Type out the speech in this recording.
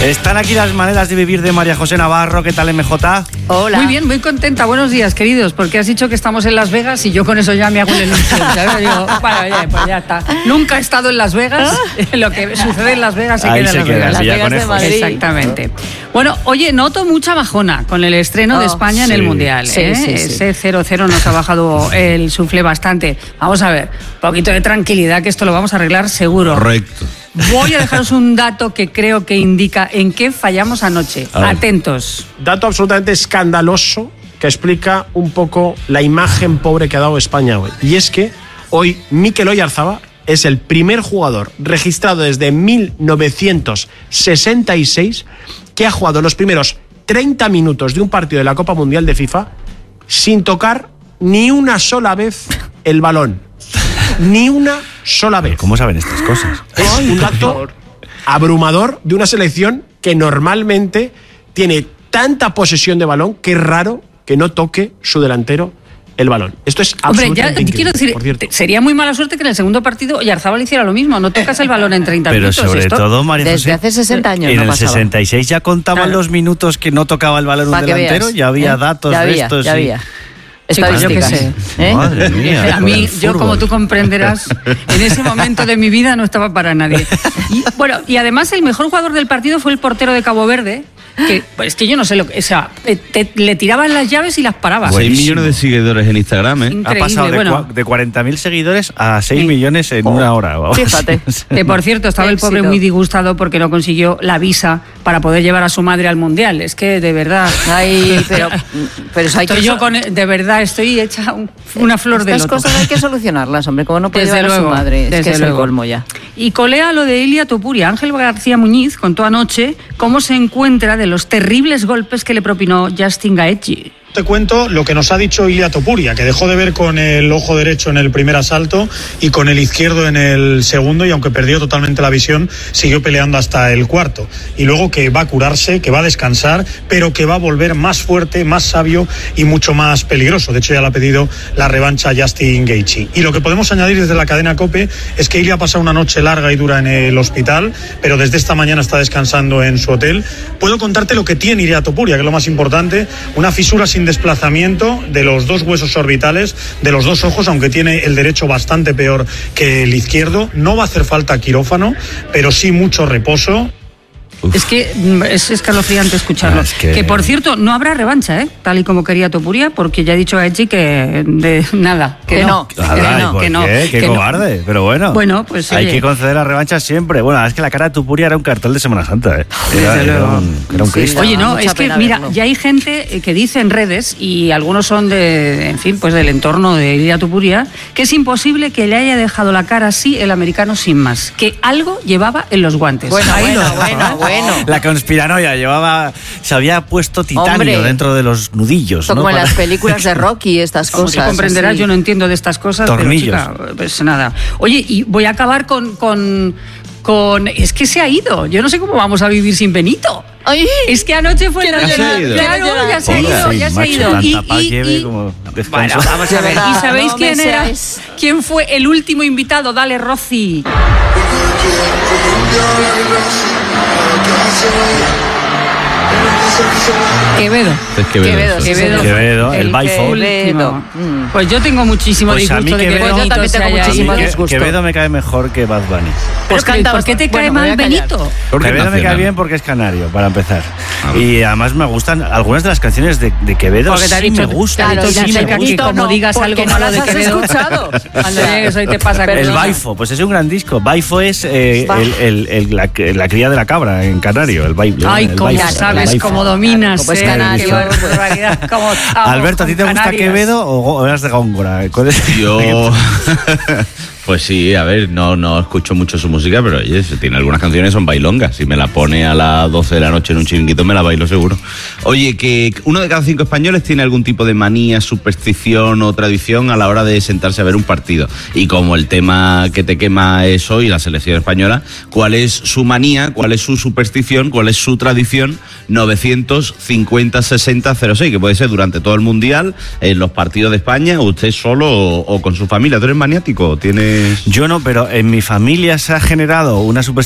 Están aquí las maneras de vivir de María José Navarro. ¿Qué tal, MJ? Hola. Muy bien, muy contenta. Buenos días, queridos, porque has dicho que estamos en Las Vegas y yo con eso ya me hago el ilusión. Digo, bueno, pues ya está. Nunca he estado en Las Vegas. Lo que sucede en Las Vegas se queda en Las Vegas. Las Vegas de Madrid. Exactamente. Bueno, oye, noto mucha bajona con el estreno de España en el Mundial. Sí. Ese 0-0 nos ha bajado el suflé bastante. Vamos a ver, un poquito de tranquilidad, que esto lo vamos a arreglar seguro. Correcto. Voy a dejaros un dato que creo que indica en qué fallamos anoche. Atentos. Dato absolutamente escandaloso que explica un poco la imagen pobre que ha dado España hoy. Y es que hoy Mikel Oyarzabal es el primer jugador registrado desde 1966 que ha jugado los primeros 30 minutos de un partido de la Copa Mundial de FIFA sin tocar ni una sola vez el balón. Ni una sola vez. ¿Cómo saben estas cosas? Es un dato abrumador de una selección que normalmente tiene tanta posesión de balón que es raro que no toque su delantero el balón. Esto es absolutamente quiero decir, sería muy mala suerte que en el segundo partido Oyarzabal hiciera lo mismo, no tocas el balón en 30 minutos. Pero sobre todo, María José, desde hace 60 años en no el pasaba. 66 ya contaban los minutos que no tocaba el balón un delantero, ya había datos de estos. Ya había. Estadísticas. Yo qué sé. Madre mía. A mí, yo como tú comprenderás, en ese momento de mi vida no estaba para nadie. Y además el mejor jugador del partido fue el portero de Cabo Verde, que es que yo no sé lo que... O sea, le tiraban las llaves y las paraba. 6 millones de seguidores en Instagram, ¿eh? Increíble. Ha pasado de 40.000 seguidores a 6 millones en una hora. Fíjate. Que por cierto, estaba el pobre muy disgustado porque no consiguió la visa para poder llevar a su madre al Mundial. Es que de verdad... Ay, pero hay que... de verdad estoy hecha una flor de loto. Estas cosas hay que solucionarlas, hombre, como no puede llevar a su madre. Es que es el colmo ya. Y colea lo de Ilia Topuria. Ángel García Muñiz contó anoche cómo se encuentra de los terribles golpes que le propinó Justin Gaethje. Te cuento lo que nos ha dicho Ilia Topuria, que dejó de ver con el ojo derecho en el primer asalto y con el izquierdo en el segundo, y aunque perdió totalmente la visión, siguió peleando hasta el cuarto. Y luego que va a curarse, que va a descansar, pero que va a volver más fuerte, más sabio y mucho más peligroso. De hecho, ya le ha pedido la revancha a Justin Gaethje. Y lo que podemos añadir desde la cadena COPE es que Ilia ha pasado una noche larga y dura en el hospital, pero desde esta mañana está descansando en su hotel. Puedo contarte lo que tiene Ilia Topuria, que es lo más importante: una fisura sin desplazamiento de los dos huesos orbitales de los dos ojos, aunque tiene el derecho bastante peor que el izquierdo. No va a hacer falta quirófano, pero sí mucho reposo. Es que es escalofriante escucharlo. Que por cierto, no habrá revancha, tal y como quería Topuria, porque ya ha dicho a Gaethje que no. ¿Qué cobarde, pero bueno. Bueno, pues hay que conceder la revancha siempre. Bueno, es que la cara de Topuria era un cartel de Semana Santa, Era un Cristo. Oye, no, es que mira, ya hay gente que dice en redes, y algunos son del entorno de Ilia Topuria, que es imposible que le haya dejado la cara así el americano sin más, que algo llevaba en los guantes. Bueno. La conspiranoia se había puesto titanio dentro de los nudillos, como en las películas de Rocky, estas cosas. Como comprenderás, así. Yo no entiendo de estas cosas. Tornillos. Pero chica, pues nada. Oye, y voy a acabar con... Es que se ha ido. Yo no sé cómo vamos a vivir sin Benito. Ay, es que anoche fue la... Claro, ya se ha ido. Bueno, vamos a ver. ¿Y sabéis quién era? ¿Quién fue el último invitado? Dale, Rosy. Quevedo, el Baifo. Pues yo tengo muchísimo disgusto de que yo también tengo muchísimo disgusto. Quevedo me cae mejor que Bad Bunny. Pues ¿por qué te cae mal Benito? Quevedo me cae bien porque es canario, para empezar. Y además me gustan algunas de las canciones de Quevedo. Porque te me gustan. Claro, que como digas algo malo de Quevedo. Cuando llegues hoy te pasa. El Baifo, pues es un gran disco. Baifo es la cría de la cabra en canario. El Baifo. Ay, cómo sabes, cómo dominas. Pues canario. Alberto, ¿a ti te gusta Quevedo o eras de Góngora? Yo... Pues sí, a ver, no escucho mucho su música, pero oye, tiene algunas canciones, son bailongas. Si me la pone a las 12 de la noche en un chiringuito, me la bailo seguro. Oye, que 1 de cada 5 españoles tiene algún tipo de manía, superstición o tradición a la hora de sentarse a ver un partido. Y como el tema que te quema es hoy la selección española, ¿cuál es su manía, cuál es su superstición, cuál es su tradición? 950-60-06, que puede ser durante todo el Mundial, en los partidos de España, o usted solo o con su familia. ¿Tú eres maniático? ¿Tienes...? Yo no, pero en mi familia se ha generado una superstición